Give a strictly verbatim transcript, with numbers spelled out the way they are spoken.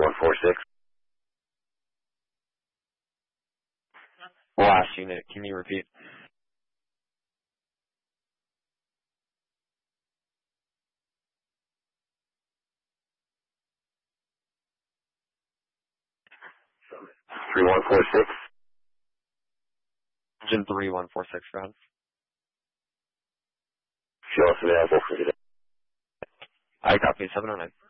one four six. Last unit, can you repeat? three one four six. Engine three one four six, ground. Show us available for today. I copy seven oh nine.